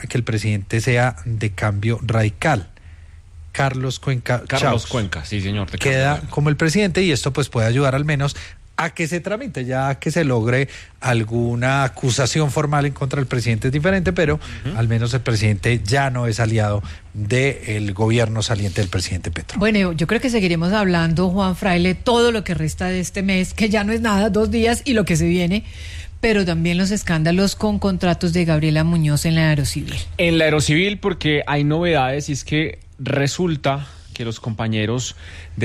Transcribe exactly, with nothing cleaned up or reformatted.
que el presidente sea de Cambio Radical. Carlos Cuenca Carlos Chaux Cuenca, sí señor. queda como el presidente, y esto pues puede ayudar al menos a que se tramite, ya a que se logre alguna acusación formal en contra del presidente. Es diferente, pero uh-huh. al menos el presidente ya no es aliado del gobierno saliente del presidente Petro. Bueno, yo creo que seguiremos hablando, Juan Fraile, todo lo que resta de este mes, que ya no es nada, dos días, y lo que se viene, pero también los escándalos con contratos de Gabriela Muñoz en la Aerocivil. En la Aerocivil, porque hay novedades, y es que resulta que los compañeros de